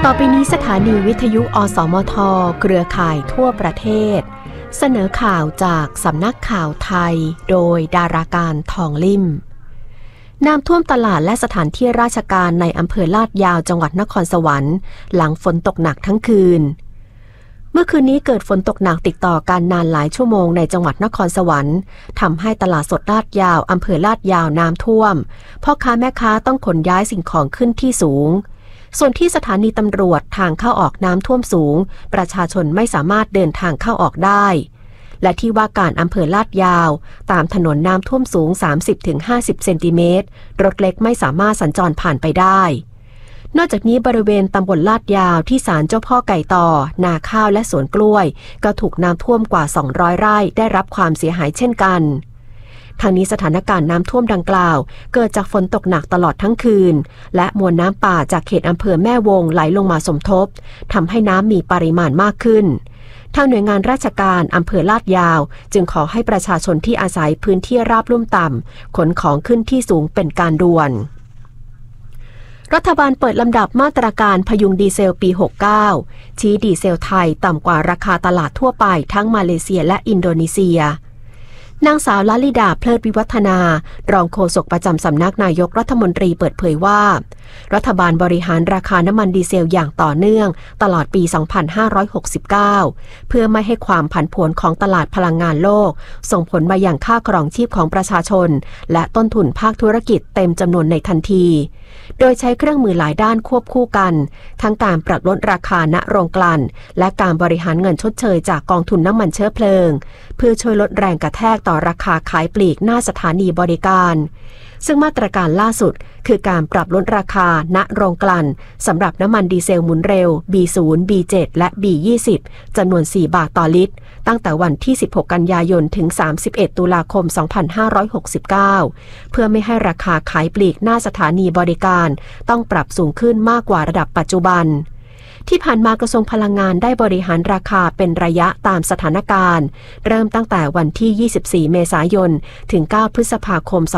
ต่อไปนี้สถานีวิทยุอสมทเครือข่ายทั่วประเทศเสนอข่าวจากสำนักข่าวไทยโดยดาราการทองลิ่มน้ำท่วมตลาดและสถานที่ราชการในอำเภอลาดยาวจังหวัดนครสวรรค์หลังฝนตกหนักทั้งคืนเมื่อคืนนี้เกิดฝนตกหนักติดต่อกันนานหลายชั่วโมงในจังหวัดนครสวรรค์ทำให้ตลาดสดลาดยาวอำเภอลาดยาวน้ำท่วมพ่อค้าแม่ค้าต้องขนย้ายสิ่งของขึ้นที่สูงส่วนที่สถานีตำรวจทางเข้าออกน้ำท่วมสูงประชาชนไม่สามารถเดินทางเข้าออกได้และที่ว่าการอำเภอลาดยาวตามถนนน้ำท่วมสูง 30-50 เซนติเมตรรถเล็กไม่สามารถสัญจรผ่านไปได้นอกจากนี้บริเวณตำบลลาดยาวที่ศาลเจ้าพ่อไก่ต่อนาข้าวและสวนกล้วยก็ถูกน้ำท่วมกว่า200ไร่ได้รับความเสียหายเช่นกันทางนี้สถานการณ์น้ำท่วมดังกล่าวเกิดจากฝนตกหนักตลอดทั้งคืนและมวลน้ำป่าจากเขตอำเภอแม่วงไหลลงมาสมทบทำให้น้ำมีปริมาณมากขึ้นทางหน่วยงานราชการอำเภอลาดยาวจึงขอให้ประชาชนที่อาศัยพื้นที่ราบลุ่มต่ำขนของขึ้นที่สูงเป็นการด่วนรัฐบาลเปิดลำดับมาตรการพยุงดีเซลปี69ชี้ดีเซลไทยต่ำกว่าราคาตลาดทั่วไปทั้งมาเลเซียและอินโดนีเซียนางสาวลลิดาเพลิดวิวัฒนารองโฆษกประจำสำนักนายกรัฐมนตรีเปิดเผยว่ารัฐบาลบริหารราคาน้ำมันดีเซลอย่างต่อเนื่องตลอดปี 2569 เพื่อไม่ให้ความผันผวนของตลาดพลังงานโลกส่งผลมาอย่างค่าครองชีพของประชาชนและต้นทุนภาคธุรกิจเต็มจำนวนในทันทีโดยใช้เครื่องมือหลายด้านควบคู่กันทั้งการปรับลดราคาณโรงกลั่นและการบริหารเงินชดเชยจากกองทุนน้ำมันเชื้อเพลิงเพื่อช่วยลดแรงกระแทกต่อราคาขายปลีกหน้าสถานีบริการซึ่งมาตรการล่าสุดคือการปรับลดราคาณโรงกลั่นสำหรับน้ำมันดีเซลหมุนเร็ว B0 B7 และ B20 จำนวน4บาทต่อลิตรตั้งแต่วันที่16กันยายนถึง31ตุลาคม2569เพื่อไม่ให้ราคาขายปลีกหน้าสถานีบริการต้องปรับสูงขึ้นมากกว่าระดับปัจจุบันที่ผ่านมากระทรวงพลังงานได้บริหารราคาเป็นระยะตามสถานการณ์เริ่มตั้งแต่วันที่24เมษายนถึง9พฤษภาคม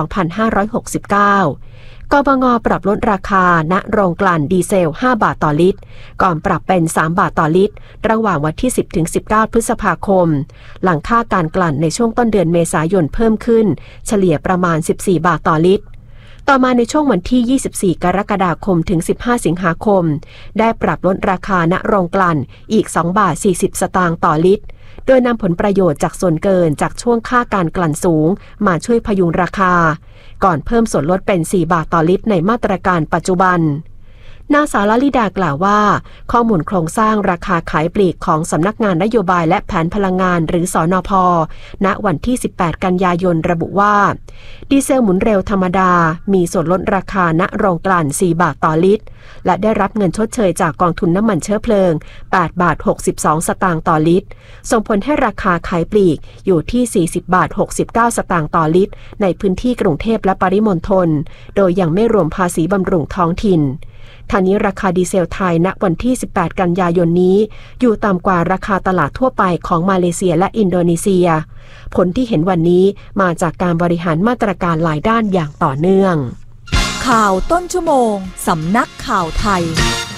2569กบง.ปรับลดราคาณโรงกลั่นดีเซล5บาทต่อลิตรก่อนปรับเป็น3บาทต่อลิตรระหว่างวันที่10ถึง19พฤษภาคมหลังค่าการกลั่นในช่วงต้นเดือนเมษายนเพิ่มขึ้นเฉลี่ยประมาณ14บาทต่อลิตรต่อมาในช่วงวันที่24กรกฎาคมถึง15สิงหาคมได้ปรับลดราคาณโรงกลั่นอีก2บาท40สตางค์ต่อลิตรโดยนำผลประโยชน์จากส่วนเกินจากช่วงค่าการกลั่นสูงมาช่วยพยุงราคาก่อนเพิ่มส่วนลดเป็น4บาทต่อลิตรในมาตรการปัจจุบันนางสาวลลิดากล่าวว่าข้อมูลโครงสร้างราคาขายปลีกของสำนักงานนโยบายและแผนพลังงานหรือสนพ.ณวันที่18กันยายนระบุว่าดีเซลหมุนเร็วธรรมดามีส่วนลดราคาณโรงกลั่น4บาทต่อลิตรและได้รับเงินชดเชยจากกองทุนน้ำมันเชื้อเพลิง8บาท62สตางค์ต่อลิตรส่งผลให้ราคาขายปลีกอยู่ที่40บาท69สตางค์ต่อลิตรในพื้นที่กรุงเทพและปริมณฑลโดยยังไม่รวมภาษีบำรุงท้องถิ่นทางนี้ราคาดีเซลไทยณวันที่18กันยายนนี้อยู่ต่ำกว่าราคาตลาดทั่วไปของมาเลเซียและอินโดนีเซียผลที่เห็นวันนี้มาจากการบริหารมาตรการหลายด้านอย่างต่อเนื่องข่าวต้นชั่วโมงสำนักข่าวไทย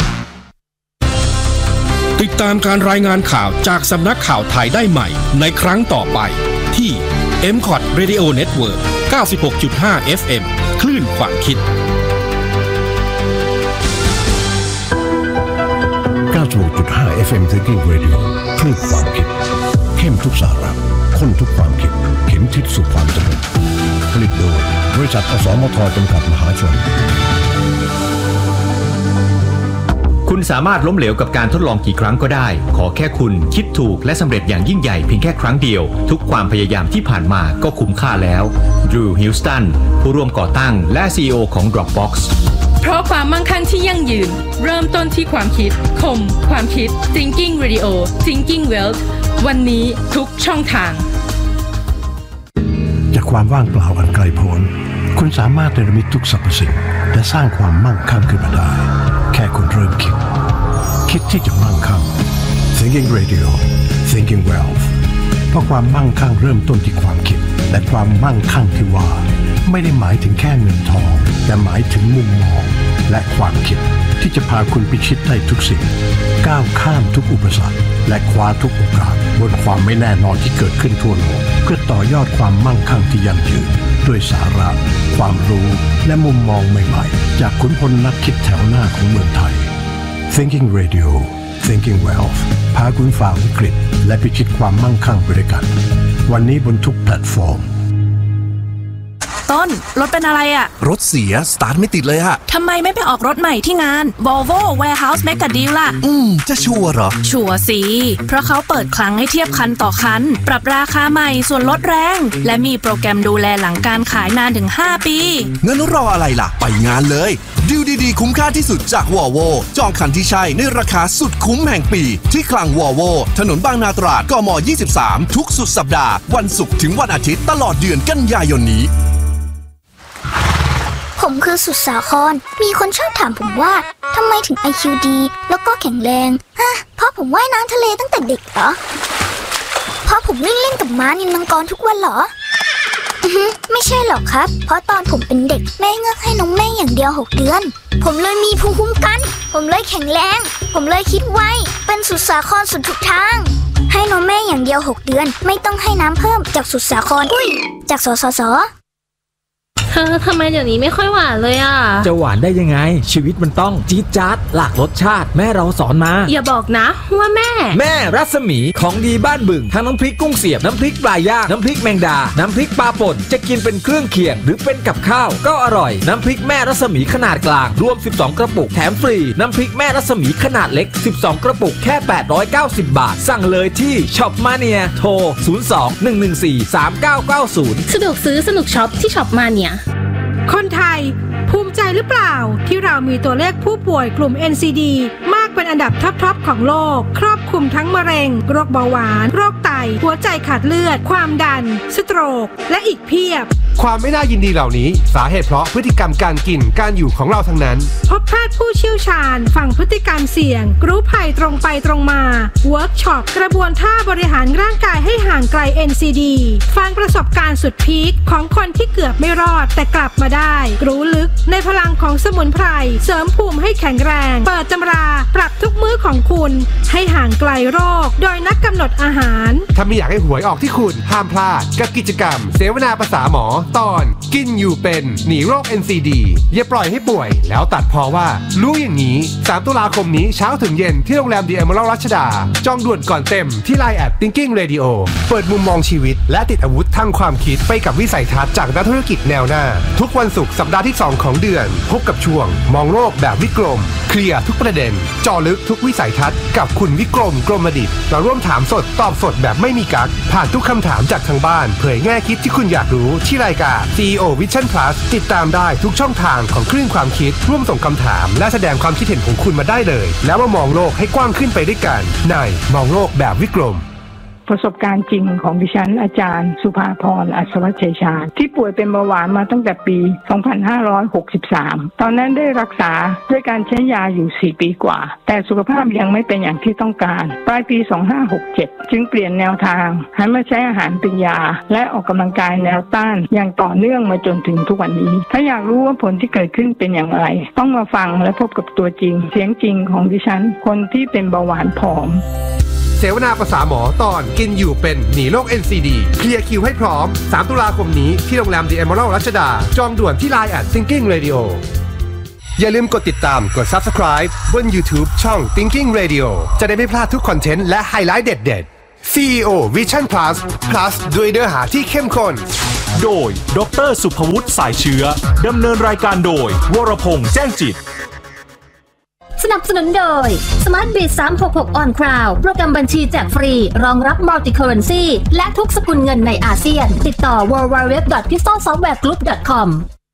ติดตามการรายงานข่าวจากสำนักข่าวไทยได้ใหม่ในครั้งต่อไปที่ MCOT Radio Network 96.5 FM คลื่นความคิด 96.5 FM Thinking Radio คลื่นความคิดเข้มทุกสาระข้นทุกความคิดเข็มทิศสู่ความสำเร็จผลิตโดยบริษัทอสมทจำกัดมหาชนคุณสามารถล้มเหลวกับการทดลองกี่ครั้งก็ได้ขอแค่คุณคิดถูกและสำเร็จอย่างยิ่งใหญ่เพียงแค่ครั้งเดียวทุกความพยายามที่ผ่านมาก็คุ้มค่าแล้วดรูว์ ฮิลสตันผู้ร่วมก่อตั้งและ CEO ของ Dropbox เพราะความมั่งคั่งที่ยั่งยืนเริ่มต้นที่ความคิดคมความคิด Thinking Radio Thinking Wealth วันนี้ทุกช่องทางจากความว่างเปล่าอันไกลโพ้นคุณสามารถเนรมิตทุกสรรพสิ่งและสร้างความมั่งคั่งขึ้นมาได้แค่คุณเริ่มคิดที่จะมั่งคั่ง Thinking Radio Thinking Wealth เพราะความมั่งคั่งเริ่มต้นที่ความคิดและความมั่งคั่งที่ว่าไม่ได้หมายถึงแค่เงินทองแต่หมายถึงมุมมองและความคิดที่จะพาคุณพิชิตได้ทุกสิ่งก้าวข้ามทุกอุปสรรคและคว้าทุกโอกาสบนความไม่แน่นอนที่เกิดขึ้นทั่วโลกเพื่อต่อยอดความมั่งคั่งที่ยั่งยืนด้วยสาระความรู้และมุมมองใหม่ๆจากขุนพลนักคิดแถวหน้าของเมืองไทย Thinking Radio Thinking Wealth พาคุณฝ่าวิกฤตและพิชิตความมั่งคั่งไปด้วยกันวันนี้บนทุกแพลตฟอร์มต้นรถเป็นอะไรอะรถเสียสตาร์ทไม่ติดเลยอะทำไมไม่ไปออกรถใหม่ที่งาน Volvo Warehouse Mega Deal ล่ะจะชัวร์เหรอชัวร์สิเพราะเขาเปิดคลังให้เทียบคันต่อคันปรับราคาใหม่ส่วนลดแรงและมีโปรแกรมดูแลหลังการขายนานถึง5 ปีงั้นรออะไรล่ะไปงานเลยดีลดีๆคุ้มค่าที่สุดจาก Volvo จองคันที่ใช่ในราคาสุดคุ้มแห่งปีที่คลัง Volvo ถนนบางนาตราดกม23ทุกสุดสัปดาห์วันศุกร์ถึงวันอาทิตย์ตลอดเดือนกันยายนนี้ผมคือสุดสาครมีคนชอบถามผมว่าทำไมถึง IQ ดีแล้วก็แข็งแรงเพราะผมว่ายน้ำทะเลตั้งแต่เด็กเหรอเพราะผมวิ่งเล่นกับม้านิลมังกรทุกวันเหรอไม่ใช่หรอกครับเพราะตอนผมเป็นเด็กแม่เงือกให้นมแม่อย่างเดียว6 เดือนผมเลยมีภูมิคุ้มกันผมเลยแข็งแรงผมเลยคิดไวเป็นสุดสาครสุดทุกทางให้นมแม่อย่างเดียว6 เดือนไม่ต้องให้น้ำเพิ่มจากสุดสาครจากสสส. ทำไมเดี๋ยวนี้ไม่ค่อยหวานเลยอ่ะจะหวานได้ยังไงชีวิตมันต้องจี๊ดจ๊าดหลากรสชาติแม่เราสอนมาอย่าบอกนะว่าแม่รัศมีของดีบ้านบึงทั้งน้ำพริกกุ้งเสียบน้ำพริกปลาย่างน้ำพริกแมงดาน้ำพริกปลาป่นจะกินเป็นเครื่องเคียงหรือเป็นกับข้าวก็อร่อยน้ำพริกแม่รัศมีขนาดกลางรวม12กระปุกแถมฟรีน้ำพริกแม่รัศมีขนาดเล็ก12กระปุกแค่890 บาทสั่งเลยที่ช็อปมาเนียโทร02-114-3990 สะดวกซื้อสนุกช็อปที่ช็อปมาเนียคนไทยภูมิใจหรือเปล่าที่เรามีตัวเลขผู้ป่วยกลุ่ม NCD มากเป็นอันดับท็อปของโลกครอบคลุมทั้งมะเร็งโรคเบาหวานโรคไตหัวใจขาดเลือดความดันสโตรกและอีกเพียบความไม่น่ายินดีเหล่านี้สาเหตุเพราะพฤติกรรมการกินการอยู่ของเราทั้งนั้นพบแพทย์ผู้เชี่ยวชาญฟังพฤติกรรมเสี่ยงรู้ภัยตรงไปตรงมาเวิร์กช็อปกระบวนท่าบริหารร่างกายให้ห่างไกล NCD ฟังประสบการณ์สุดพีคของคนที่เกือบไม่รอดแต่กลับมาได้รู้ลึกในพลังของสมุนไพรเสริมภูมิให้แข็งแรงเปิดตำราปรับทุกมื้อของคุณให้ห่างไกลโรคโดยนักกำหนดอาหารถ้าไม่อยากให้หวยออกที่คุณห้ามพลาดกับกิจกรรมเสวนาภาษาหมอตอนกินอยู่เป็นหนีโรค NCD อย่าปล่อยให้ป่วยแล้วตัดพอว่ารู้อย่างนี้3 ตุลาคมนี้เช้าถึงเย็นที่โรงแรม The Emerald รัชดาจองด่วนก่อนเต็มที่ LINE @Thinking Radio เปิดมุมมองชีวิตและติดอาวุธทางความคิดไปกับวิสัยทัศน์จากนักธุรกิจแนวหน้าทุกวันศุกร์สัปดาห์ที่2ของเดือนพบกับช่วงมองโลกแบบวิกรมเคลียร์ทุกประเด็นเจาะลึกทุกวิสัยทัศน์กับคุณวิกรมกรมดิษฐ์มาร่วมถามสดตอบสดแบบไม่มีกั๊กผ่านทุกคำถามจากทางบ้านเผยแง่คิดที่คุณอยากรู้ที่รายการ CEO Vision Plus ติดตามได้ทุกช่องทางของคลื่นความคิดร่วมส่งคำถามและแสดงความคิดเห็นของคุณมาได้เลยแล้วมามองโลกให้กว้างขึ้นไปด้วยกันในมองโลกแบบวิกรมประสบการณ์จริงของดิฉันอาจารย์สุภาพรอัศวชัยชาญที่ป่วยเป็นเบาหวานมาตั้งแต่ปี 2563 ตอนนั้นได้รักษาด้วยการใช้ยาอยู่ 4 ปีกว่าแต่สุขภาพยังไม่เป็นอย่างที่ต้องการปลายปี 2567 จึงเปลี่ยนแนวทางหันมาใช้อาหารเป็นยาและออกกำลังกายแนวต้านอย่างต่อเนื่องมาจนถึงทุกวันนี้ถ้าอยากรู้ว่าผลที่เกิดขึ้นเป็นอย่างไรต้องมาฟังและพบกับตัวจริงเสียงจริงของดิฉันคนที่เป็นเบาหวานผอมเสวนาภาษาหมอตอนกินอยู่เป็นหนีโรค NCD เคลียร์คิวให้พร้อม3 ตุลาคมนี้ที่โรงแรม The Emerald รัชดาจองด่วนที่ LINE @Thinking Radio อย่าลืมกดติดตามกด Subscribe บน YouTube ช่อง Thinking Radio จะได้ไม่พลาดทุกคอนเทนต์และไฮไลท์เด็ดๆ CEO Vision Plus ด้วยเนื้อหาที่เข้มข้นโดยดร.สุภวุฒิสายเชื้อดำเนินรายการโดยวรพงษ์แจ้งจิตสนับสนุนโดย Smart Bit 366 On Cloud โปรแกรมบัญชีแจกฟรีรองรับ Multi Currency และทุกสกุลเงินในอาเซียนติดต่อ www.pistolsoftwaregroup.com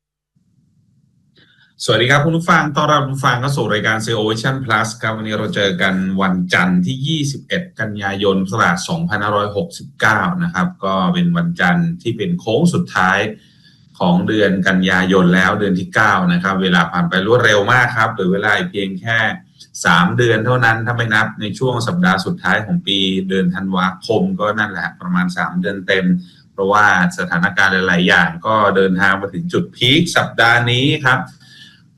สวัสดีครับคุณผู้ฟังต้อนรับคุณผู้ฟังเข้าสู่รายการ CEO Vision Plus ครับวันนี้เราเจอกันวันจันทร์ที่21กันยายนพุทธศักราช2569นะครับก็เป็นวันจันทร์ที่เป็นโค้งสุดท้ายของเดือนกันยายนแล้วเดือนที่9นะครับเวลาผ่านไปรวดเร็วมากครับเหลือเวลาเพียงแค่3 เดือนเท่านั้นถ้าไม่นับในช่วงสัปดาห์สุดท้ายของปีเดือนธันวาคมก็นั่นแหละประมาณ3 เดือนเต็มเพราะว่าสถานการณ์หลายๆอย่างก็เดินทางมาถึงจุดพีคสัปดาห์นี้ครับ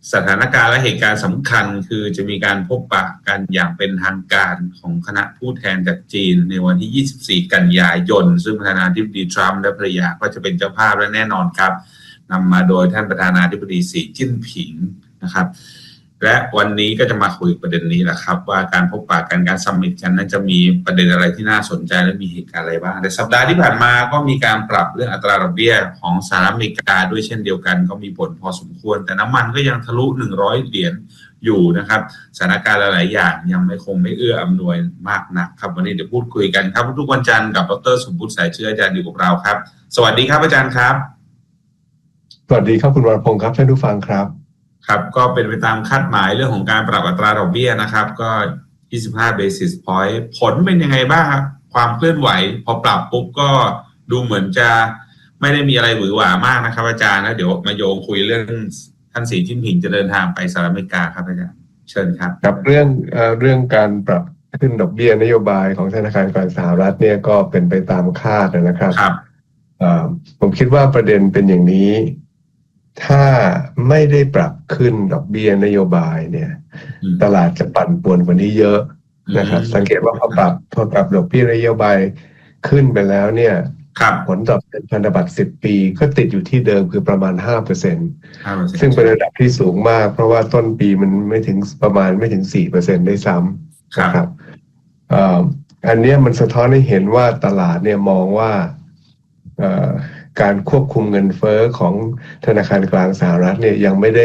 สถานการณ์และเหตุการณ์สำคัญคือจะมีการพบปะกันอย่างเป็นทางการของคณะผู้แทนจากจีนในวันที่24 กันยายนซึ่งประธานาธิบดีทรัมป์และภรรยาก็จะเป็นเจ้าภาพและแน่นอนครับนำมาโดยท่านประธานาธิบดีสีจิ้นผิงนะครับและวันนี้ก็จะมาคุยประเด็นนี้แหละครับว่าการพบปะกันการซัมมิตกันนั้นจะมีประเด็นอะไรที่น่าสนใจและมีเหตุการณ์อะไรบ้างในสัปดาห์ที่ผ่านมาก็มีการปรับเรื่องอัตราดอกเบี้ยของสหรัฐอเมริกาด้วยเช่นเดียวกันก็มีผลพอสมควรแต่น้ำมันก็ยังทะลุ100 เหรียญอยู่นะครับสถานการณ์หลายๆอย่างยังไม่เอื้ออำนวยมากนักครับวันนี้เดี๋ยวพูดคุยกันครับทุกวันจันทร์กับดร.สมบูรณ์สายเชื้ออาจารย์อยู่กับเราครับสวัสดีครับอาจารย์ครับสวัสดีครับคุณวรพงศ์ครับท่านผู้ฟังครับครับก็เป็นไปตามคาดหมายเรื่องของการปรับอัตราดอกเบี้ยนะครับก็25 basis point ผลเป็นยังไงบ้างครับความเคลื่อนไหวพอปรับปุ๊บก็ดูเหมือนจะไม่ได้มีอะไรหวือหวามากนะครับอาจารย์แล้วเดี๋ยวมาโยงคุยเรื่องท่านสีจิ้นผิงจะเดินทางไปสหรัฐอเมริกาครับอาจารย์เชิญครับครับเรื่องการปรับขึ้นดอกเบี้ยนโยบายของธนาคารกลางสหรัฐเนี่ยก็เป็นไปตามคาดนะครับผมคิดว่าประเด็นเป็นอย่างนี้ถ้าไม่ได้ปรับขึ้นดอกเบี้ยนโยบายเนี่ยตลาดจะปั่นป่วนกว่านี้เยอะนะครับสังเกตว่าพอปรับดอกเบี้ยนโยบายขึ้นไปแล้วเนี่ยผลตอบแทนพันธบัตร10 ปีก็ติดอยู่ที่เดิมคือประมาณ 5% ซึ่งเป็นระดับที่สูงมากเพราะว่าต้นปีมันไม่ถึง 4% ได้ซ้ำครับอันนี้มันสะท้อนให้เห็นว่าตลาดเนี่ยมองว่าการควบคุมเงินเฟ้อของธนาคารกลางสหรัฐเนี่ยยังไม่ได้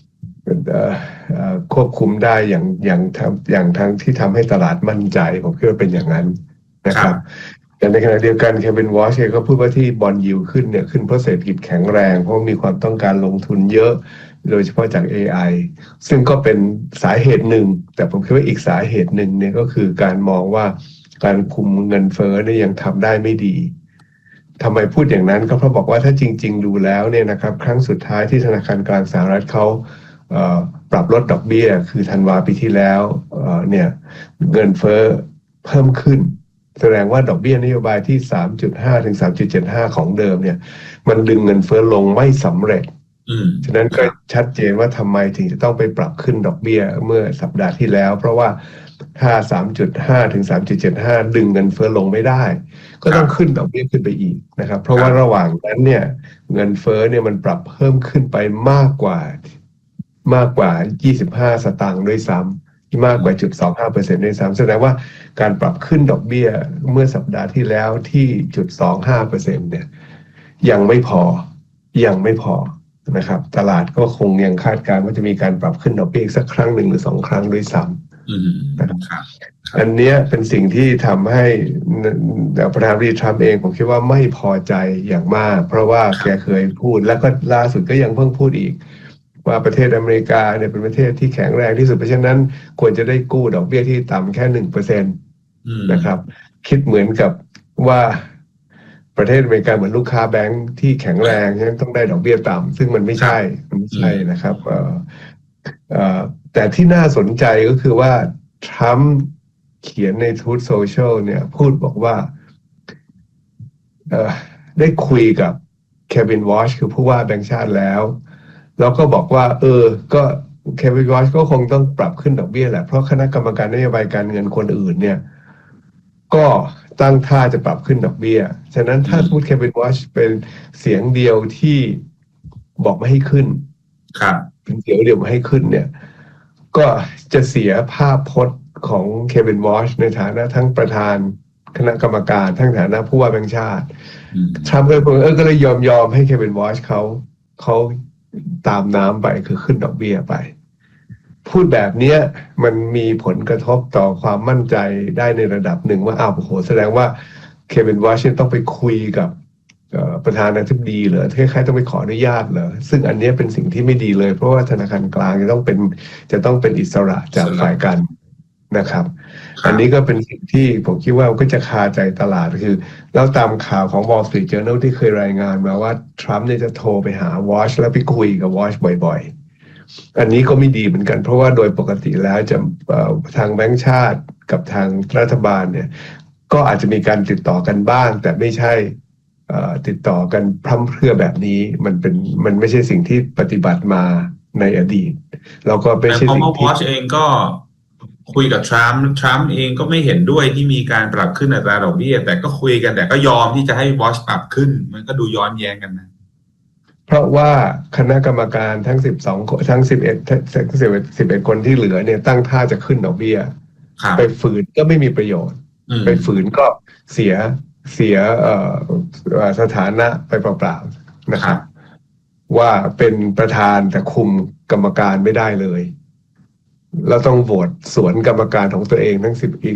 ควบคุมได้อย่างทางที่ทำให้ตลาดมั่นใจผมคิดว่าเป็นอย่างนั้นนะครับแต่ในขณะเดียวกันเควินวอชก็พูดว่าที่บอนด์ยิลด์ขึ้นเนี่ยขึ้นเพราะเศรษฐกิจแข็งแรงเพราะมีความต้องการลงทุนเยอะโดยเฉพาะจาก AI ซึ่งก็เป็นสาเหตุหนึ่งแต่ผมคิดว่าอีกสาเหตุหนึ่งเนี่ยก็คือการมองว่าการคุมเงินเฟ้อเนี่ยยังทำได้ไม่ดีทำไมพูดอย่างนั้นก็เพราะบอกว่าถ้าจริงๆดูแล้วเนี่ยนะครับครั้งสุดท้ายที่ธนาคารกลางสหรัฐเขาปรับลดดอกเบี้ยคือธันวาปีที่แล้วเนี่ยเงินเฟ้อเพิ่มขึ้นแสดงว่าดอกเบี้ยนโยบายที่ 3.5 ถึง 3.75 ของเดิมเนี่ยมันดึงเงินเฟ้อลงไม่สำเร็จฉะนั้นก็ชัดเจนว่าทำไมถึงจะต้องไปปรับขึ้นดอกเบี้ยเมื่อสัปดาห์ที่แล้วเพราะว่าถ้า 3.5 ถึง 3.75 ดึงเงินเฟ้อลงไม่ได้ก็ต้องขึ้นดอกเบี้ยขึ้นไปอีกนะครับเพราะว่าระหว่างนั้นเนี่ยเงินเฟ้อเนี่ยมันปรับเพิ่มขึ้นไปมากกว่า25 สตางค์ด้วยซ้ำมากกว่า 0.25% ด้วยซ้ำแสดงว่าการปรับขึ้นดอกเบี้ยเมื่อสัปดาห์ที่แล้วที่ 0.25% เนี่ยยังไม่พอนะครับตลาดก็คงยังคาดการณ์ว่าจะมีการปรับขึ้นดอกเบี้ยอีกสักครั้งหนึ่งหรือ2 ครั้งด้วยซ้ำนะครับอันนี้เป็นสิ่งที่ทำให้ประธานาธิบดีทรัมป์เองผมคิดว่าไม่พอใจอย่างมากเพราะว่าแกเคยพูดแล้วก็ล่าสุดก็ยังเพิ่งพูดอีกว่าประเทศอเมริกาเนี่ยเป็นประเทศที่แข็งแรงที่สุดเพราะฉะนั้นควรจะได้กู้ดอกเบี้ยที่ต่ำแค่ 1% นะครับคิดเหมือนกับว่าประเทศอเมริกาเหมือนลูกค้าแบงค์ที่แข็งแรงฉะนั้นต้องได้ดอกเบี้ยต่ำซึ่งมันไม่ใช่นะครับแต่ที่น่าสนใจก็คือว่าทรัมป์เขียนใน Truth Social เนี่ยพูดบอกว่าได้คุยกับเควินวอชคือผู้ว่าแบงก์ชาติแล้วก็บอกว่าก็เควินวอชก็คงต้องปรับขึ้นดอกเบี้ยแหละเพราะคณะกรรมการนโยบายการเงินคนอื่นเนี่ยก็ตั้งท่าจะปรับขึ้นดอกเบี้ยฉะนั้นถ้าสมมติเควินวอชเป็นเสียงเดียวที่บอกไม่ให้ขึ้นเป็นเสียงเดียวไม่ให้ขึ้นเนี่ยก็จะเสียภาพพจน์ของเควินวอชในฐานะทั้งประธานคณะกรรมการทั้งฐานะผู้ว่าแบงก์ชาติทรัมป์ก็เลยยอมให้เควินวอชเขาตามน้ำไปคือขึ้นดอกเบี้ยไปพูดแบบนี้มันมีผลกระทบต่อความมั่นใจได้ในระดับหนึ่งว่าโอ้โหแสดงว่าเควินวอชต้องไปคุยกับประธานาธิบดีเหรอคล้ายๆต้องไปขออนุญาตเหรอซึ่งอันนี้เป็นสิ่งที่ไม่ดีเลยเพราะว่าธนาคารกลางจะต้องเป็นอิสระจากฝ่ายการนะครับอันนี้ก็เป็นสิ่งที่ผมคิดว่าก็จะคาใจตลาดคือแล้วตามข่าวของ Wall Street Journal ที่เคยรายงานมาว่าทรัมป์เนี่ยจะโทรไปหาวอชแล้วไปคุยกับวอชบ่อยๆอันนี้ก็ไม่ดีเหมือนกันเพราะว่าโดยปกติแล้วจะทางแบงก์ชาติกับทางรัฐบาลเนี่ยก็อาจจะมีการติดต่อกันบ้างแต่ไม่ใช่ติดต่อกันพร่ำเพรื่อแบบนี้มันไม่ใช่สิ่งที่ปฏิบัติมาในอดีตเราก็เป็นสิ่งที่ Consumer Watch เองก็คุยกับทรัมป์เองก็ไม่เห็นด้วยที่มีการปรับขึ้นอัตราดอกเบี้ยแต่ก็คุยกันแต่ก็ยอมที่จะให้ Watch ปรับขึ้นมันก็ดูย้อนแย้งกันนะเพราะว่าคณะกรรมการทั้ง12คนทั้ง11คนที่เหลือเนี่ยตั้งท่าจะขึ้นดอกเบี้ยไปฝืนก็ไม่มีประโยชน์ไปฝืนก็เสียสถานะไปเปล่าๆนะครับว่าเป็นประธานแต่คุมกรรมการไม่ได้เลยเราต้องโหวตสวนกรรมการของตัวเองทั้ง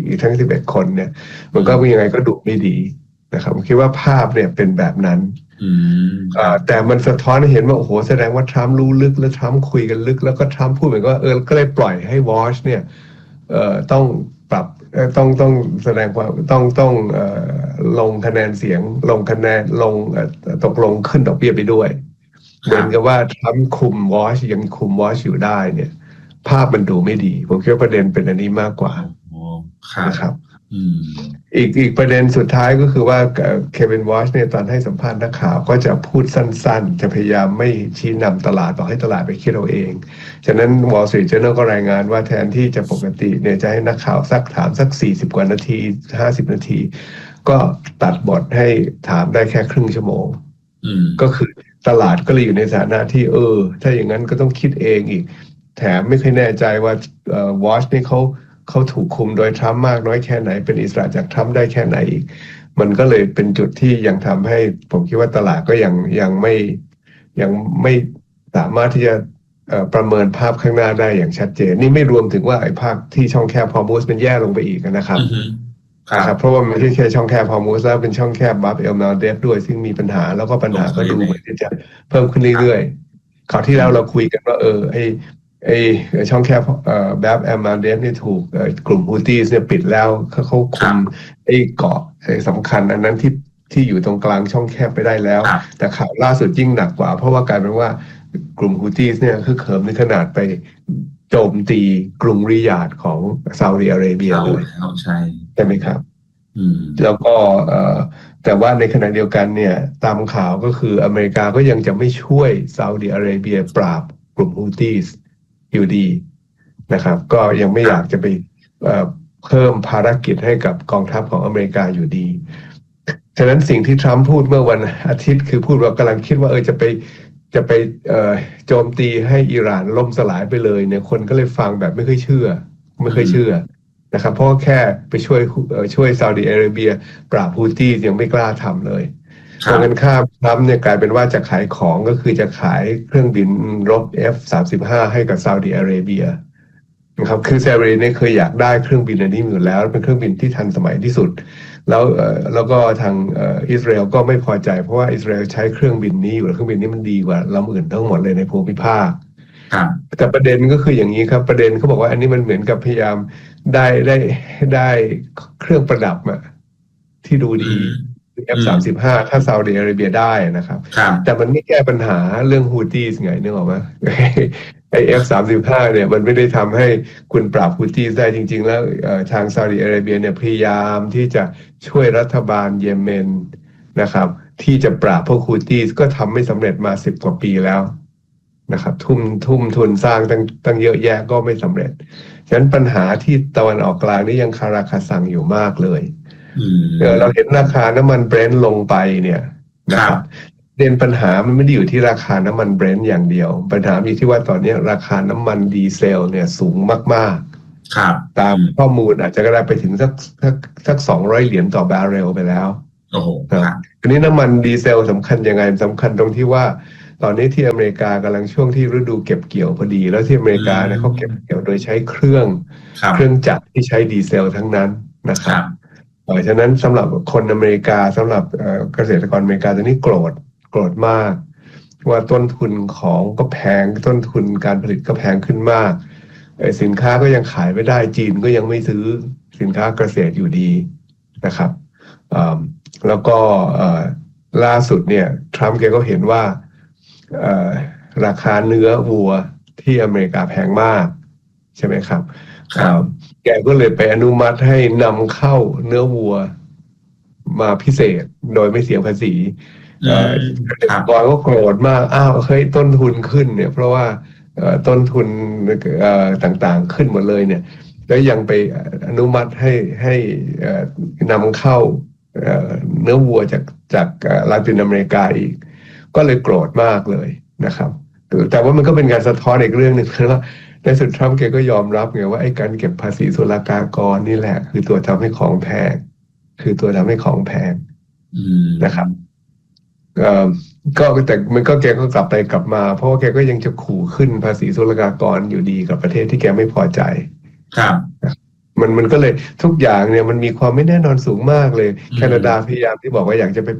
11คนเนี่ยมันก็ยังไงก็ดูไม่ดีนะครับผมคิดว่าภาพเนี่ยเป็นแบบนั้นแต่มันสะท้อนให้เห็นว่าโอ้โหแสดงว่าทรัมป์รู้ลึกแล้วทรัมป์คุยกันลึกแล้วก็ทรัมป์พูดเหมือนว่าก็เลยปล่อยให้วอชเนี่ยต้องปรับต้องแสดงความต้องลงคะแนนเสียงลงคะแนนลงตกลงขึ้นดอกเบี้ยไปด้วยเหมือนกับว่าทรัมป์คุมวอชยังคุมวอชอยู่ได้เนี่ยภาพมันดูไม่ดีผมคิดว่าประเด็นเป็นอันนี้มากกว่านะครับอีกประเด็นสุดท้ายก็คือว่าเควินวอชเนี่ยตอนให้สัมภาษณ์นักข่าวก็จะพูดสั้นๆจะพยายามไม่ชี้นำตลาดบอกให้ตลาดไปคิดเอาเองฉะนั้น Wall Street Journal ก็รายงานว่าแทนที่จะปกติเนี่ยจะให้นักข่าวถามสัก40กว่านาที50นาทีก็ตัดบทให้ถามได้แค่ครึ่งชั่วโมงก็คือตลาดก็เลยอยู่ในสถานะที่ถ้าอย่างนั้นก็ต้องคิดเองอีกแถมไม่ค่อยแน่ใจว่าวอชนี่เขาถูกคุมโดยทรัมป์มากน้อยแค่ไหนเป็นอิสระจากทรัมป์ได้แค่ไหนอีกมันก็เลยเป็นจุดที่ยังทำให้ผมคิดว่าตลาดก็ยังไม่สามารถที่จะประเมินภาพข้างหน้าได้อย่างชัดเจนนี่ไม่รวมถึงว่าไอ้ภาคที่ช่องแคบฮอร์มูสมันแย่ลงไปอีกนะครับเพราะว่ามันไม่ใช่แค่ช่องแคบฮอร์มูสแล้วเป็นช่องแคบบัฟเอลมาเดฟด้วยซึ่งมีปัญหาแล้วก็ปัญหาก็ดูเหมือนจะเพิ่มขึ้นเรื่อยๆคราวที่แล้วเราคุยกันว่าไอ้ช่องแคบแบบแอมมาเดฟนี่ถูกกลุ่มฮูตี้เนี่ยปิดแล้วเขาคุมไอ้เกาะสำคัญอันนั้นที่อยู่ตรงกลางช่องแคบไปได้แล้วแต่ข่าวล่าสุดยิ่งหนักกว่าเพราะว่ากลายเป็นว่ากลุ่มฮูตี้เนี่ยคือเขิมในขนาดไปโจมตีกรุงริยาดของซาอุดิอาระเบียเลยใช่ไหมครับแล้วก็แต่ว่าในขณะเดียวกันเนี่ยตามข่าวก็คืออเมริกาก็ยังจะไม่ช่วยซาอุดิอาระเบียปราบกลุ่มฮูตี้อยู่ดีนะครับก็ยังไม่อยากจะไปเพิ่มภารกิจให้กับกองทัพของอเมริกาอยู่ดีฉะนั้นสิ่งที่ทรัมป์พูดเมื่อวันอาทิตย์คือพูดว่ากำลังคิดว่าจะไปโจมตีให้อิหร่านล่มสลายไปเลยเนี่ยคนก็เลยฟังแบบไม่เคยเชื่อนะครับเพราะแค่ไปช่วยซาอุดิอาระเบียปราบฮูตี้ยังไม่กล้าทำเลยตรงกันข้ามทรัมป์เนี่ยกลายเป็นว่าจะขายของก็คือจะขายเครื่องบินรบ F-35 ให้กับซาอุดิอาระเบียนะครับคือซาอุดิเนี่ยเคยอยากได้เครื่องบินอันนี้อยู่แล้วเป็นเครื่องบินที่ทันสมัยที่สุดแล้วก็ทางอิสราเอลก็ไม่พอใจเพราะว่าอิสราเอลใช้เครื่องบินนี้อยู่แล้วเครื่องบินนี้มันดีกว่าลำอื่นทั้งหมดเลยในภูมิภาคแต่ประเด็นก็คืออย่างนี้ครับประเด็นเขาบอกว่าอันนี้มันเหมือนกับพยายามได้เครื่องประดับที่ดูดีF-35 ถ้าซาอุดิอาระเบียได้นะครับแต่มันไม่แก้ปัญหาเรื่องฮูตี้ไงนึกออกไหมไอ้ F-35 เนี่ยมันไม่ได้ทำให้คุณปราบฮูตี้ได้จริงๆแล้วทางซาอุดิอาระเบียเนี่ยพยายามที่จะช่วยรัฐบาลเยเมนนะครับที่จะปราบพวกฮูตี้ก็ทำไม่สำเร็จมา10 กว่าปีแล้วนะครับทุ่มทุนสร้างตั้งเยอะแยะก็ไม่สำเร็จฉะนั้นปัญหาที่ตะวันออกกลางนี่ยังคาราคาซังอยู่มากเลยเราเห็นราคาน้ำมันเบรนท์ลงไปเนี่ยนะครับปัญหามันไม่ได้อยู่ที่ราคาน้ำมันเบรนท์อย่างเดียวปัญหาอยู่ที่ว่าตอนนี้ราคาน้ำมันดีเซลเนี่ยสูงมากๆตามข้อมูลอาจจะได้ไปถึงสัก$200ต่อบาร์เรลไปแล้วอันนี้น้ำมันดีเซลสำคัญยังไงสำคัญตรงที่ว่าตอนนี้ที่อเมริกากำลังช่วงที่ฤดูเก็บเกี่ยวพอดีแล้วที่อเมริกาเนี่ยเขาเก็บเกี่ยวโดยใช้เครื่องจักรที่ใช้ดีเซลทั้งนั้นนะครับฉะนั้นสำหรับคนอเมริกาสำหรับเกษตรกรอเมริกาตอนนี้โกรธมากว่าต้นทุนของก็แพงต้นทุนการผลิตก็แพงขึ้นมากสินค้าก็ยังขายไม่ได้จีนก็ยังไม่ซื้อสินค้าเกษตรอยู่ดีนะครับแล้วก็ล่าสุดเนี่ยทรัมป์แกก็เห็นว่าราคาเนื้อวัวที่อเมริกาแพงมากใช่ไหมครับแกก็เลยไปอนุมัติให้นำเข้าเนื้อวัวมาพิเศษโดยไม่เสียภาษีเกษตรกรก็โกรธมากเฮ้ยต้นทุนขึ้นเนี่ยเพราะว่าต้นทุนต่างๆขึ้นหมดเลยเนี่ยแล้วยังไปอนุมัติให้นำเข้าเนื้อวัวจากลาตินอเมริกาอีกก็เลยโกรธมากเลยนะครับแต่ว่ามันก็เป็นการสะท้อนอีกเรื่องหนึ่งคือว่าในสุดทรัมป์แกก็ยอมรับไงว่าไอ้การเก็บภาษีศุลกากรนี่แหละคือตัวทำให้ของแพงนะครับก็แต่มันก็แกก็กลับไปกลับมาเพราะว่าแกก็ยังจะขู่ขึ้นภาษีศุลกากรอยู่ดีกับประเทศที่แกไม่พอใจครับมันก็เลยทุกอย่างเนี่ยมันมีความไม่แน่นอนสูงมากเลยแคนาดาพยายามที่บอกว่าอยากจะไป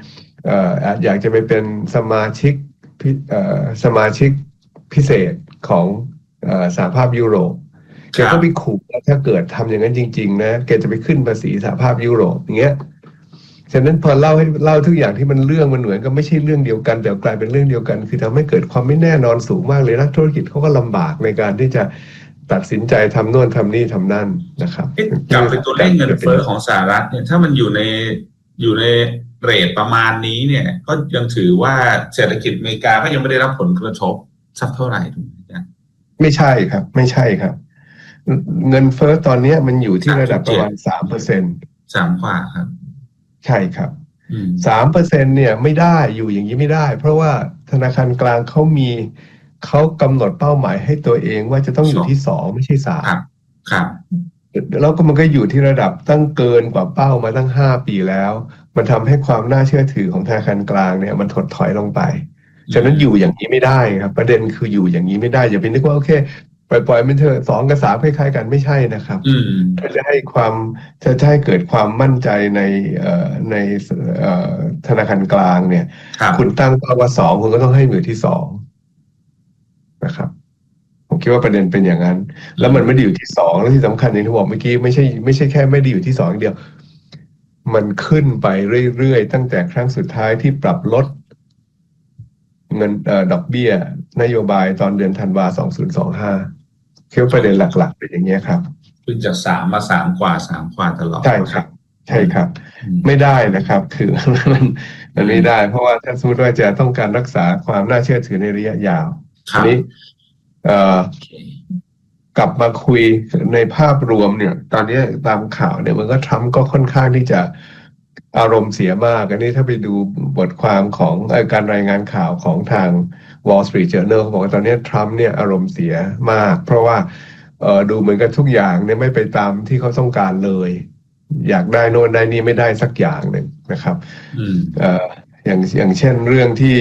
เป็นสมาชิกพิเศษของสหภาพยุโรปแกก็ไปขู่ว่าถ้าเกิดทำอย่างนั้นจริงๆนะแกจะไปขึ้นภาษีสหภาพยุโรปอย่างเงี้ยฉะนั้นพอเล่าทุกอย่างที่มันเรื่องมันเหมือนก็ไม่ใช่เรื่องเดียวกันแต่กลายเป็นเรื่องเดียวกันคือทำให้เกิดความไม่แน่นอนสูงมากเลยนักธุรกิจเขาก็ลำบากในการที่จะตัดสินใจทำโน่นทำนี่ทำนั่นนะครับกลับไปตัวเลขเงินเฟ้อของสหรัฐเนี่ยถ้ามันอยู่ในเรทประมาณนี้เนี่ยก็ยังถือว่าเศรษฐกิจอเมริกาก็ยังไม่ได้รับผลกระทบสักเท่าไหร่ถูกไหมจ๊ะไม่ใช่ครับเงินเฟ้อตอนนี้มันอยู่ที่ระดับประมาณ 3% 3 กว่าครับใช่ครับ 3% เนี่ยไม่ได้อยู่อย่างนี้ไม่ได้เพราะว่าธนาคารกลางเขากำหนดเป้าหมายให้ตัวเองว่าจะต้องอยู่ที่2ไม่ใช่3 ครับแล้วก็มันก็อยู่ที่ระดับตั้งเกินกว่าเป้ามาตั้ง5 ปีแล้วมันทำให้ความน่าเชื่อถือของธนาคารกลางเนี่ยมันถดถอยลงไปฉะนั้นอยู่อย่างนี้ไม่ได้ครับประเด็นคืออยู่อย่างนี้ไม่ได้อย่าไปนึกว่าโอเคปล่อยมันเถอะ2 กับ 3คล้ายๆกันไม่ใช่นะครับถ้าจะให้เกิดความมั่นใจในธนาคารกลางเนี่ยคุณตั้งเป้าว่า2คุณก็ต้องให้อยู่ที่2นะครับผมคิดว่าประเด็นเป็นอย่างนั้นแล้วมันไม่ได้อยู่ที่2แล้วที่สำคัญอย่างที่บอกเมื่อกี้ไม่ใช่แค่ไม่ได้อยู่ที่2อย่างเดียวมันขึ้นไปเรื่อยๆตั้งแต่ครั้งสุดท้ายที่ปรับลดเงินดอกเบี้ยนโยบายตอนเดือนธันวาคม2025คือประเด็นหลักๆเป็นอย่างนี้ครับขึ้นจาก3 มา 3 กว่าตลอดใช่ครับไม่ได้นะครับคือมันไม่ได้เพราะว่าถ้าสมมติว่าจะต้องการรักษาความน่าเชื่อถือในระยะยาวทีนี้กลับมาคุยในภาพรวมเนี่ยตอนนี้ตามข่าวเนี่ยมันก็ทรัมป์ก็ค่อนข้างที่จะอารมณ์เสียมากอันนี้ถ้าไปดูบทความของการรายงานข่าวของทาง Wall Street Journal เขาบอกว่าตอนนี้ทรัมป์เนี่ยอารมณ์เสียมากเพราะว่าดูเหมือนกับทุกอย่างเนี่ยไม่ไปตามที่เขาต้องการเลยอยากได้โน่นได้นี่ไม่ได้สักอย่างหนึ่งนะครับอย่างเช่นเรื่องที่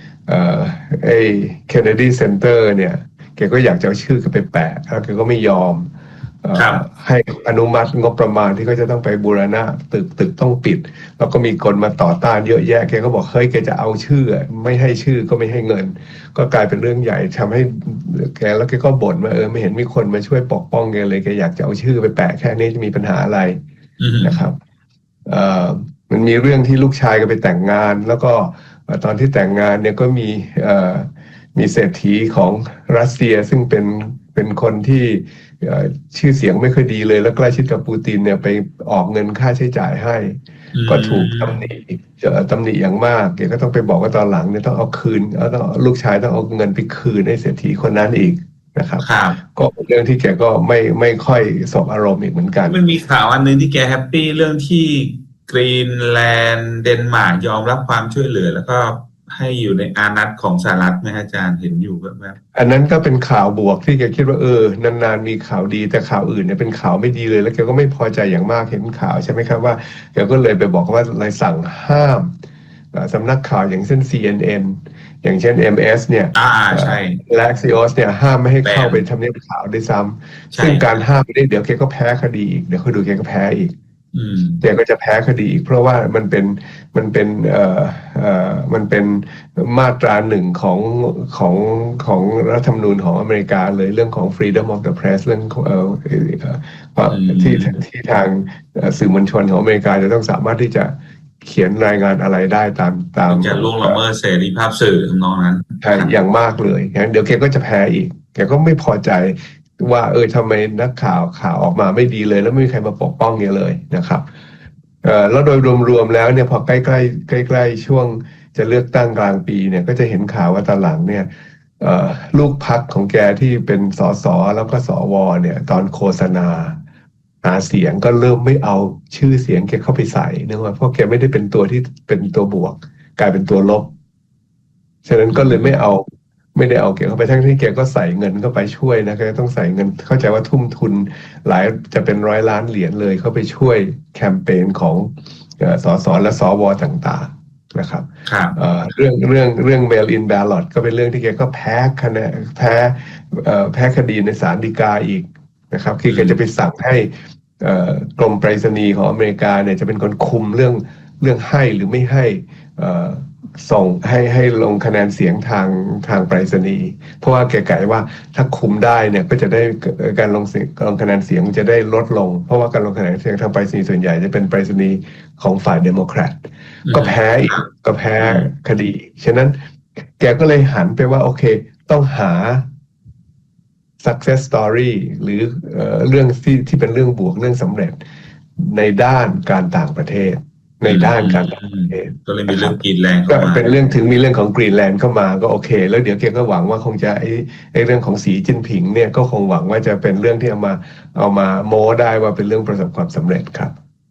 Kennedy Center เนี่ยแกก็อยากจะเอาชื่อไปแปะแล้วแกก็ไม่ยอมให้อนุมัติงบประมาณที่เขาจะต้องไปบูรณะตึกต้องปิดแล้วก็มีคนมาต่อต้านเยอะแยะแกก็บอกเฮ้ยแกจะเอาชื่อไม่ให้ชื่อก็ไม่ให้เงินก็กลายเป็นเรื่องใหญ่ทำให้แกแล้วแกก็บ่นว่าไม่เห็นมีคนมาช่วยปกป้องแกเลยแกอยากจะเอาชื่อไปแปะแค่นี้จะมีปัญหาอะไรนะครับมันมีเรื่องที่ลูกชายก็ไปแต่งงานแล้วก็ตอนที่แต่งงานเนี่ยก็มีเศรษฐีของรัสเซียซึ่งเป็นคนที่ชื่อเสียงไม่ค่อยดีเลยแล้วใกล้ชิดกับปูตินเนี่ยไปออกเงินค่าใช้จ่ายให้ก็ถูกตำหนิอย่างมากแกก็ต้องไปบอกว่าตอนหลังเนี่ยต้องเอาคืนแล้วลูกชายต้องเอาเงินไปคืนให้เศรษฐีคนนั้นอีกนะครับก็เป็นเรื่องที่แกก็ไม่ค่อยสบอารมณ์อีกเหมือนกันมันมีข่าวอันนึงที่แกแฮปปี้เรื่องที่กรีนแลนด์เดนมาร์กยอมรับความช่วยเหลือแล้วก็ให้อยู่ในอานัตของสหรัฐไหมอาจารย์เห็นอยู่แบบอันนั้นก็เป็นข่าวบวกที่แกคิดว่านานๆมีข่าวดีแต่ข่าวอื่นเนี่ยเป็นข่าวไม่ดีเลยแล้วแกก็ไม่พอใจอย่างมากเห็นข่าวใช่ไหมครับว่าแกก็เลยไปบอกว่าอะไรสั่งห้ามสำนักข่าวอย่างเช่น CNN อย่างเช่น MS เนี่ยใช่และ Axios เนี่ยห้ามไม่ให้เข้าไปทำเนียบข่าวด้วยซ้ำซึ่งการห้ามไม่ได้เดี๋ยวแกก็แพ้คดีอีกเดี๋ยวเขาดูแกก็แพ้อีกแกก็จะแพ้คดีอีกเพราะว่ามันเป็นมาตรา1ของรัฐธรรมนูญของอเมริกาเลยเรื่องของ freedom of the press เรื่องที่ทางสื่อมวลชนของอเมริกาจะต้องสามารถที่จะเขียนรายงานอะไรได้ตามจะล่วงละเมิดเสรีภาพสื่อทำนองนั้นใช่อย่างมากเลยงั้นเดี๋ยวแกก็จะแพ้อีกแกก็ไม่พอใจว่าทำไมนักข่าวออกมาไม่ดีเลยแล้วไม่มีใครมาปกป้องเนี่ยเลยนะครับแล้วโดยรวมๆแล้วเนี่ยพอใกล้ช่วงจะเลือกตั้งกลางปีเนี่ยก็จะเห็นข่าวว่าตอนหลังเนี่ยลูกพรรคของแกที่เป็นสสแล้วก็สวเนี่ยตอนโฆษณาหาเสียงก็เริ่มไม่เอาชื่อเสียงแกเข้าไปใส่เนื่องจากเพราะแกไม่ได้เป็นตัวที่เป็นตัวบวกกลายเป็นตัวลบฉะนั้นก็เลยไม่ได้เอาแกเข้าไปทั้งที่แกก็ใส่เงินเข้าไปช่วยนะแกต้องใส่เงินเข้าใจว่าทุ่มทุนหลายจะเป็น100 ล้านเหรียญเลยเข้าไปช่วยแคมเปญของสสและสวต่างๆนะครับเรื่อง mail in ballot ก็เป็นเรื่องที่แกก็แพ้คดีในศาลฎีกาอีกนะครับคือแกจะไปสั่งให้กรมไปรษณีย์ของอเมริกาเนี่ยจะเป็นคนคุมเรื่องให้หรือไม่ให้ส่งให้ลงคะแนนเสียงทางไปรษณีย์เพราะว่าแกกะว่าถ้าคุมได้เนี่ยก็จะได้การลงคะแนนเสียงจะได้ลดลงเพราะว่าการลงคะแนนเสียงทางไปรษณีย์ส่วนใหญ่จะเป็นไปรษณีย์ของฝ่ายเดโมแครตก็แพ้คดีฉะนั้นแกก็เลยหันไปว่าโอเคต้องหา success story หรือเรื่องที่เป็นเรื่องบวกเรื่องสำเร็จในด้านการต่างประเทศในด้านการต่างประเทศก็เลยมีเรื่องกรีนแลนด์ก็เป็นเรื่องถึงมีเรื่องของกรีนแลนด์เข้ามาก็โอเคแล้วเดี๋ยวแกก็หวังว่าคงจะไอ้เรื่องของสีจิ้นผิงเนี่ยก็คงหวังว่าจะเป็นเรื่องที่เอามาโม้ได้ว่าเป็นเรื่องประสบความสำเร็จครับ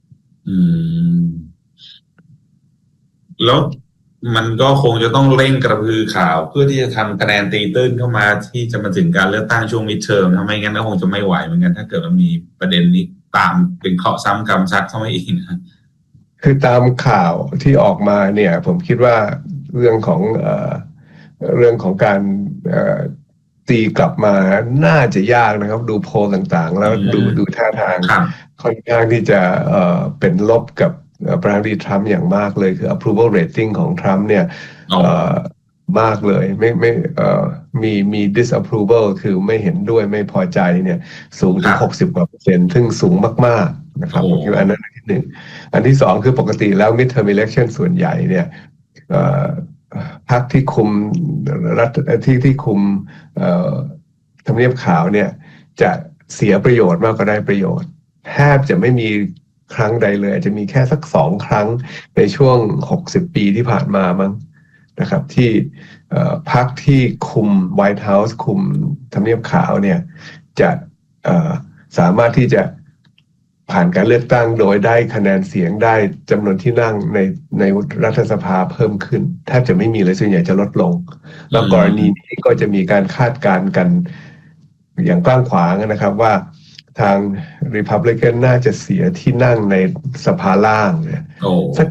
แล้วมันก็คงจะต้องเร่งกระพือข่าวเพื่อที่จะทำคะแนนตีตื้นเข้ามาที่จะมาถึงการเลือกตั้งช่วงมิดเทอมทำไมงั้นก็คงจะไม่ไหวเหมือนกันถ้าเกิดมันมีประเด็นนี้ตามเป็นเคราะห์ซ้ำกรรมซัดเข้ามาอีกนะคือตามข่าวที่ออกมาเนี่ยผมคิดว่าเรื่องของการตีกลับมาน่าจะยากนะครับดูโพลต่างๆแล้วดูท่าทางค่อนข้างที่จะเป็นลบกับประธานาธิบดีทรัมป์อย่างมากเลยคือ approval rating ของทรัมป์เนี่ยมากเลยไม่มี disapproval คือไม่เห็นด้วยไม่พอใจเนี่ยสูงถึง60%ซึ่งสูงมากๆนะครับผมคิดว่าอันนั้นอันที่หนึ่งอันที่สองคือปกติแล้ว midterm election ส่วนใหญ่เนี่ยพรรคที่คุมรัฐที่คุมทำเนียบขาวเนี่ยจะเสียประโยชน์มากกว่าได้ประโยชน์แทบจะไม่มีครั้งใดเลยอาจจะมีแค่สัก2 ครั้งในช่วง60 ปีที่ผ่านมามั้งนะครับที่พรรคที่คุม White House คุมทำเนียบขาวเนี่ยจะสามารถที่จะผ่านการเลือกตั้งโดยได้คะแนนเสียงได้จำนวนที่นั่งในรัฐสภาเพิ่มขึ้นแทบจะไม่มีเลยส่วนใหญ่จะลดลงแล้วกรณีนี้ก็จะมีการคาดการณ์กันอย่างกว้างขวางนะครับว่าทาง Republican น่าจะเสียที่นั่งในสภาล่างเนี่ยสัก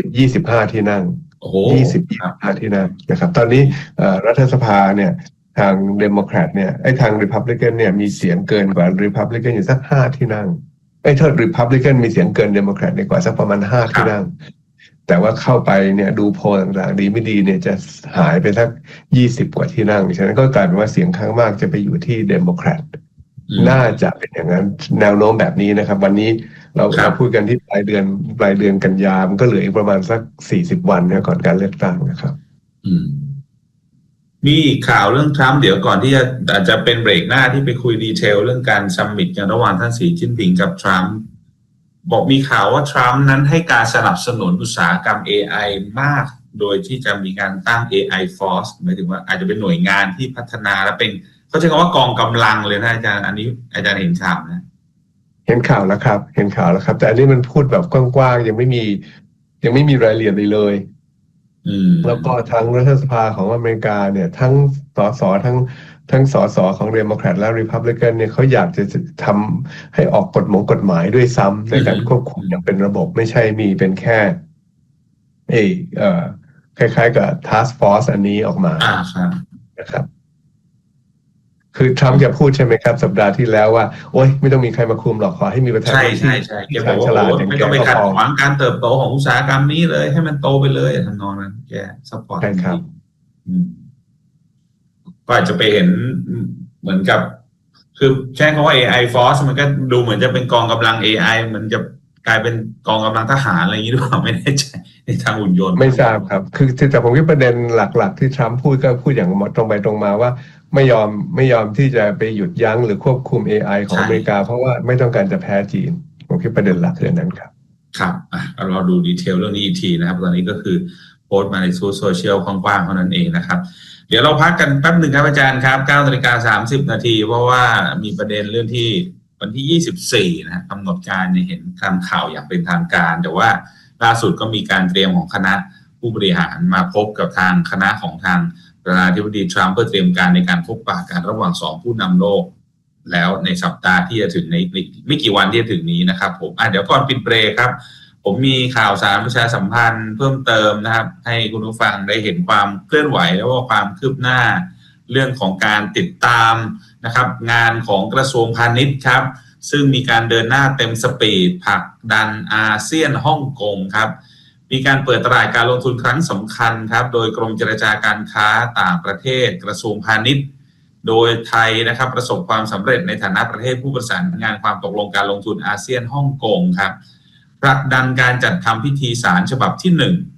20-25 ที่นั่ง20-25 ที่นั่งนะครับตอนนี้รัฐสภาเนี่ยทาง Democrat เนี่ยทาง Republican เนี่ยมีเสียงเกินกว่า Republican อยู่สัก5 ที่นั่งถ้า Republican มีเสียงเกิน Democrat เนี่ยกว่าสักประมาณ5 ที่นั่งแต่ว่าเข้าไปเนี่ยดูโพลต่างๆดีไม่ดีเนี่ยจะหายไปสัก20 กว่าที่นั่งฉะนั้นก็กลายเป็นว่าเสียงข้างมากจะไปอยู่ที่ Democratน่าจะเป็นอย่างนั้นแนวโน้มแบบนี้นะครับวันนี้เราพูดกันที่ปลายเดือนกันยายนก็เหลืออีกประมาณสัก40 วันนะก่อนการเลือกตั้งนะครับมีข่าวเรื่องทรัมป์เดี๋ยวก่อนที่อาจจะเป็นเบรกหน้าที่ไปคุยดีเทลเรื่องการซัมมิตกันระหว่างท่านสีจิ้นผิงกับทรัมป์บอกมีข่าวว่าทรัมป์นั้นให้การสนับสนุนอุตสาหกรรม AI มากโดยที่จะมีการตั้ง AI Force หมายถึงว่าอาจจะเป็นหน่วยงานที่พัฒนาและเป็นเขาใช้คำว่ากองกำลังเลยนะอาจารย์อันนี้อาจารย์เห็นข่าวนะเห็นข่าวแล้วครับแต่อันนี้มันพูดแบบกว้างๆยังไม่มีรายละเอียดเลยแล้วก็ทั้งรัฐสภาของอเมริกาเนี่ยทั้งส.ทั้งส.ส.ของเดโมแครตและรีพับลิกันเนี่ยเขาอยากจะทำให้ออกกฎหมายด้วยซ้ำในการควบคุมอย่างเป็นระบบไม่ใช่มีเป็นแค่คล้ายๆกับ Task Force อันนี้ออกมานะครับคือทรัมป์จะพูดใช่ไหมครับสัปดาห์ที่แล้วว่าโอ๊ยไม่ต้องมีใครมาคุมหรอกขอให้มีประธานาธิบดีแกบอกว่าไม่ต้องไปขัดขวางการเติบโตของอุตสาหกรรมนี้เลยให้มันโตไปเลยทำนองนั้นแกซัพพอร์ตใช่ครับก็อาจจะไปเห็นเหมือนกับคือใช้คำว่า AI Force มันก็ดูเหมือนจะเป็นกองกำลัง AI มันจะกลายเป็นกองกำลังทหารอะไรอย่างนี้หรือเปล่าไม่แน่ใจในทางหุ่นยนต์ไม่ทราบครับคือแต่ผมคิดประเด็นหลักๆที่ทรัมป์พูดก็พูดอย่างตรงไปตรงมาว่าไม่ยอมที่จะไปหยุดยั้งหรือควบคุม AI ของอเมริกาเพราะว่าไม่ต้องการจะแพ้จีนผมคิดประเด็นหลักคือนั้นครับครับเราดูดีเทลเรื่องนี้อีกทีนะครับตอนนี้ก็คือโพสต์มาในโซเชียลกว้างๆเท่านั้นเองนะครับเดี๋ยวเราพักกันแป๊บหนึ่งครับอาจารย์ครับ 9:30 นาทีเพราะว่ามีประเด็นเรื่องที่วันที่24นะกำหนดการเห็นทำข่าวอย่างเป็นทางการแต่ว่าล่าสุดก็มีการเตรียมของคณะผู้บริหารมาพบกับทางคณะของทางประธานาธิบดีทรัมป์เพื่อเตรียมการในการพบปะกันระหว่าง2ผู้นำโลกแล้วในสัปดาห์ที่จะถึงในไม่กี่วันที่จะถึงนี้นะครับผมเดี๋ยวก่อนปิดเบรกครับผมมีข่าวสารประชาสัมพันธ์เพิ่มเติมนะครับให้คุณผู้ฟังได้เห็นความเคลื่อนไหวแล้วก็ความคืบหน้าเรื่องของการติดตามนะครับงานของกระทรวงพาณิชย์ครับซึ่งมีการเดินหน้าเต็มสปีดผลักดันอาเซียนฮ่องกงครับมีการเปิดตลาดการลงทุนครั้งสำคัญครับโดยกรมเจรจาการค้าต่างประเทศกระทรวงพาณิชย์โดยไทยนะครับประสบความสำเร็จในฐานะประเทศผู้ประสานงานความตกลงการลงทุนอาเซียนฮ่องกงครับผลักดันการจัดทำพิธีสารฉบับที่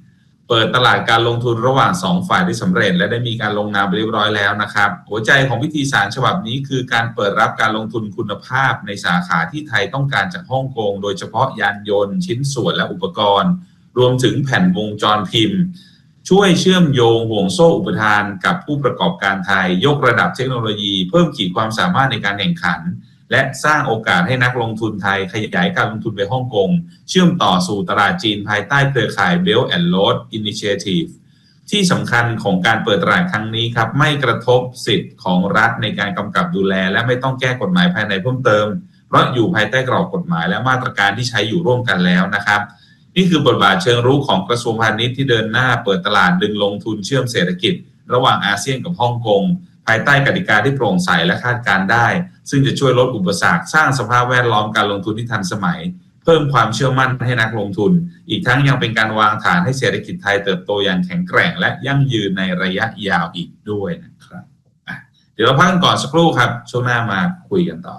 1เปิดตลาดการลงทุนระหว่าง2ฝ่ายที่สำเร็จและได้มีการลงนามเรียบร้อยแล้วนะครับหัวใจของพิธีสารฉบับนี้คือการเปิดรับการลงทุนคุณภาพในสาขาที่ไทยต้องการจากฮ่องกงโดยเฉพาะยานยนต์ชิ้นส่วนและอุปกรณ์รวมถึงแผ่นวงจรพิมพ์ช่วยเชื่อมโยงห่วงโซ่อุปทานกับผู้ประกอบการไทยยกระดับเทคโนโลยีเพิ่มขีดความสามารถในการแข่งขันและสร้างโอกาสให้นักลงทุนไทยขยายการลงทุนไปฮ่องกงเชื่อมต่อสู่ตลาดจีนภายใต้เครือข่าย Belt and Road Initiative ที่สำคัญของการเปิดตลาดครั้งนี้ครับไม่กระทบสิทธิ์ของรัฐในการกำกับดูแลและไม่ต้องแก้กฎหมายภายในเพิ่มเติมเพราะอยู่ภายใต้กรอบกฎหมายและมาตรการที่ใช้อยู่ร่วมกันแล้วนะครับนี่คือบทบาทเชิงรุกของกระทรวงพาณิชย์ที่เดินหน้าเปิดตลาดดึงลงทุนเชื่อมเศรษฐกิจระหว่างอาเซียนกับฮ่องกงภายใต้กติกาที่โปร่งใสและคาดการณ์ได้ซึ่งจะช่วยลดอุปสรรคสร้างสภาพแวดล้อมการลงทุนที่ทันสมัยเพิ่มความเชื่อมั่นให้นักลงทุนอีกทั้งยังเป็นการวางฐานให้เศรษฐกิจไทยเติบโตอย่างแข็งแกร่งและยั่งยืนในระยะยาวอีกด้วยนะครับเดี๋ยวเราพักกันก่อนสักครู่ครับช่วงหน้ามาคุยกันต่อ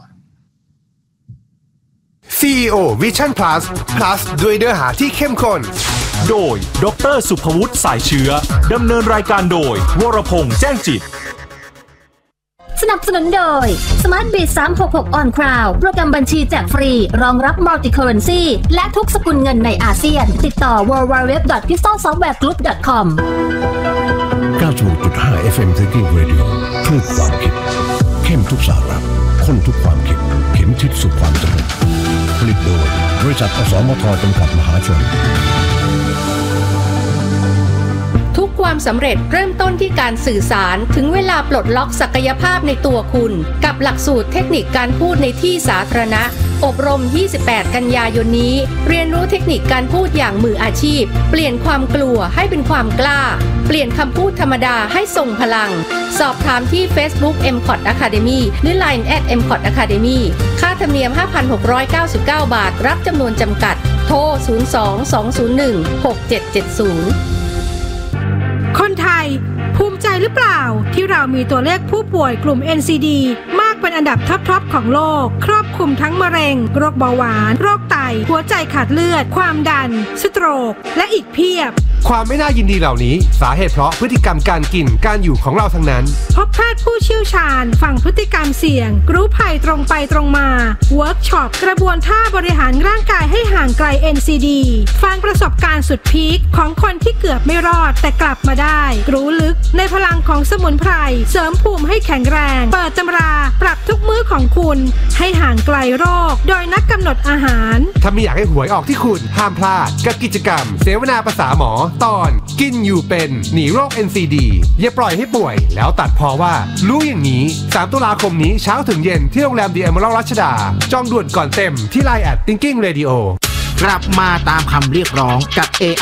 CEO Vision Plus ด้วยเนื้อหาที่เข้มข้นโดยดร.สุภวุฒิสายเชื้อดำเนินรายการโดยวรพงษ์แจ้งจิตสนับสนุนโดย Smart Bit 366 On Cloud โปรแกรมบัญชีแจกฟรีรองรับ Multi Currency และทุกสกุลเงินในอาเซียนติดต่อ www.pistolsoftwaregroup.com 96.5 FM Thinking Radio คลื่นความคิดเข้มทุกสาระข้นทุกความคิดเข็มทิศสู่ความสำเร็จผลิตโดยบริษัทอสมทจำกัดมหาชนทุกความสำเร็จเริ่มต้นที่การสื่อสารถึงเวลาปลดล็อกศักยภาพในตัวคุณกับหลักสูตรเทคนิคการพูดในที่สาธารณะอบรม28กันยายนนี้เรียนรู้เทคนิคการพูดอย่างมืออาชีพเปลี่ยนความกลัวให้เป็นความกล้าเปลี่ยนคำพูดธรรมดาให้ทรงพลังสอบถามที่ Facebook MCOT Academy หรือ Line @MCOT Academy ค่าธรรมเนียม 5,699 บาทรับจำนวนจำกัดโทร 02-201-6770 คนไทยภูมิใจหรือเปล่าที่เรามีตัวเลขผู้ป่วยกลุ่ม NCD มากเป็นอันดับท็อปของโลกครอบคลุมทั้งมะเร็งโรคเบาหวานโรคไตหัวใจขาดเลือดความดันสโตรกและอีกเพียบความไม่น่ายินดีเหล่านี้สาเหตุเพราะพฤติกรรมการกินการอยู่ของเราทั้งนั้นพบแพทย์ผู้เชี่ยวชาญฝั่งพฤติกรรมเสี่ยงรู้ภัยตรงไปตรงมาเวิร์กช็อปกระบวนท่าบริหารร่างกายให้ห่างไกล NCD ฟังประสบการณ์สุดพีคของคนที่เกือบไม่รอดแต่กลับมาได้รู้ลึกในพลังของสมุนไพรเสริมภูมิให้แข็งแรงเปิดตำราปรับทุกมื้อของคุณให้ห่างไกลโรคโดยนักกำหนดอาหารถ้าไม่อยากให้หวยออกที่คุณห้ามพลาดกับกิจกรรมเสวนาภาษาหมอตอนกินอยู่เป็นหนีโรค NCD อย่าปล่อยให้ป่วยแล้วตัดพอว่ารู้อย่างนี้3ตุลาคมนี้เช้าถึงเย็นที่โรงแรม The Emerald รัชดาจองด่วนก่อนเต็มที่ Line @Thinking Radio กลับมาตามคำเรียกร้องกับ AI